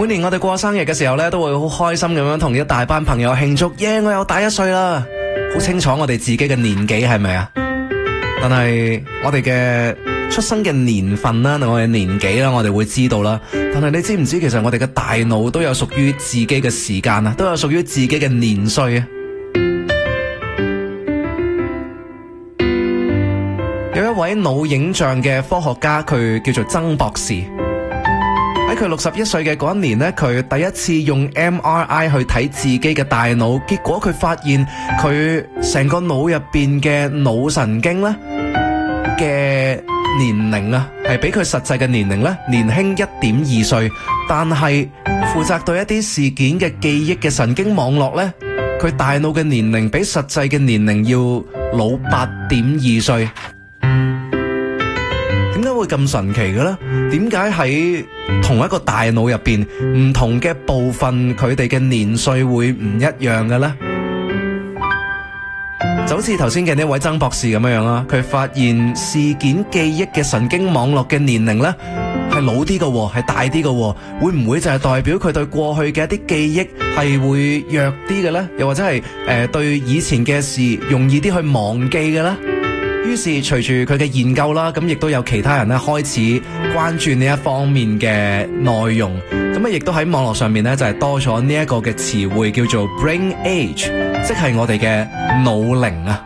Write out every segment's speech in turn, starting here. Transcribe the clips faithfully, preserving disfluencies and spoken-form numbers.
每年我哋過生日嘅時候咧，都會好開心咁樣同一大班朋友慶祝，耶！我又大一歲啦，好清楚我哋自己嘅年紀係咪啊？但係我哋嘅出生嘅年份啦，我哋年紀啦，我哋會知道啦。但係你知唔知，其實我哋嘅大腦都有屬於自己嘅時間啊，都有屬於自己嘅年歲啊。有一位腦影像嘅科學家，佢叫做曾博士。喺佢六十一歲嘅嗰一年呢，佢第一次用 M R I 去睇自己嘅大腦，結果佢發現佢成個腦入邊嘅腦神經咧嘅年齡啊，係比佢實際嘅年齡咧年輕一點二歲，但係負責對一啲事件嘅記憶嘅神經網絡咧，佢大腦嘅年齡比實際嘅年齡要老八點二歲。點解會咁神奇嘅咧？點解喺同一個大腦入邊唔同嘅部分，佢哋嘅年歲會唔一樣嘅咧？就好似頭先嘅呢位曾博士咁樣樣啦，佢發現事件記憶嘅神經網絡嘅年齡咧係老啲嘅，係大啲嘅，會唔會就係代表佢對過去嘅一啲記憶係會弱啲嘅咧？又或者係誒、呃、對以前嘅事容易啲去忘記嘅咧？於是隨住佢嘅研究啦，咁亦都有其他人咧開始關注呢一方面嘅內容，咁啊亦都喺網絡上面咧就係多咗呢一個嘅詞彙叫做 brain age， 即係我哋嘅腦齡啊。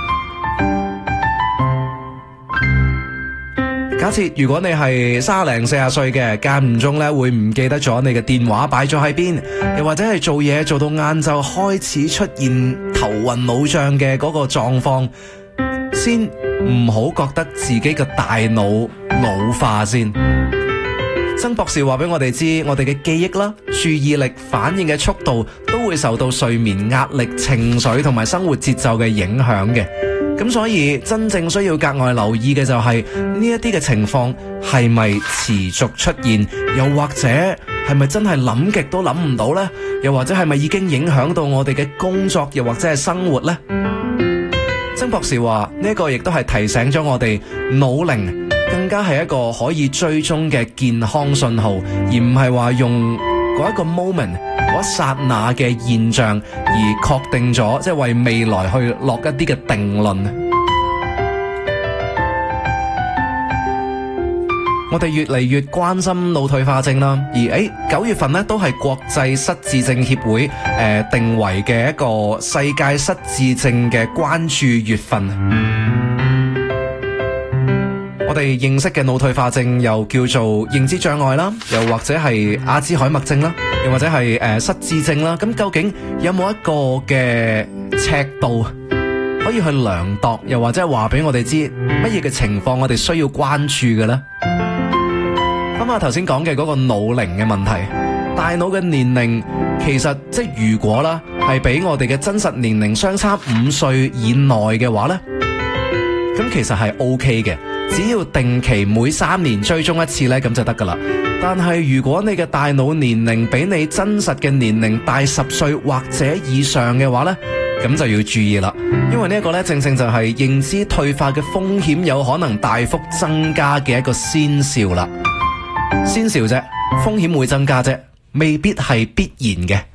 假設如果你係三零四十歲嘅，間唔中咧會唔記得咗你嘅電話擺咗喺邊，又或者係做嘢做到晏晝開始出現頭暈腦脹嘅嗰個狀況，先唔好覺得自己嘅大腦老化先。曾博士話俾我哋知，我哋嘅記憶啦、注意力、反應嘅速度都會受到睡眠、壓力、情緒同埋生活節奏嘅影響嘅。咁所以真正需要格外留意嘅就係呢一啲嘅情況係咪持續出現，又或者係咪真係諗極都諗唔到呢？又或者係咪已經影響到我哋嘅工作，又或者係生活呢？曾博士話呢個亦都係提醒咗我哋，腦齡更加係一個可以追蹤嘅健康信號，而唔係話用嗰一個 moment 嗰一剎那嘅現象而確定咗，即係為未來去落一啲嘅定論。我哋越嚟越關心腦退化症啦，而誒九月份咧都係國際失智症協會誒、呃、定為嘅一個世界失智症嘅關注月份。我哋認識嘅腦退化症又叫做認知障礙啦，又或者係阿茲海默症啦，又或者係誒、呃、失智症啦。咁究竟有冇一個嘅尺度可以去量度，又或者係話俾我哋知乜嘢嘅情況我哋需要關注嘅咧？咁啊，頭先講嘅嗰個腦齡嘅問題，大腦嘅年齡其實即係如果啦，係比我哋嘅真實年齡相差五歲以內嘅話咧，咁其實係 OK 嘅，只要定期每三年追蹤一次咧，咁就得噶啦。但係如果你嘅大腦年齡比你真實嘅年齡大十歲或者以上嘅話咧，咁就要注意啦，因為呢一個咧正正就係認知退化嘅風險有可能大幅增加嘅一個先兆啦。先兆啫，風險會增加啫，未必係必然嘅。